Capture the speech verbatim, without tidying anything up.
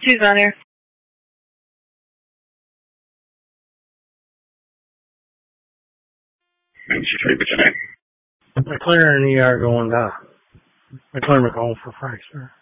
She's on here. McLaren and E R going down. McLaren McComb for Frankfurt.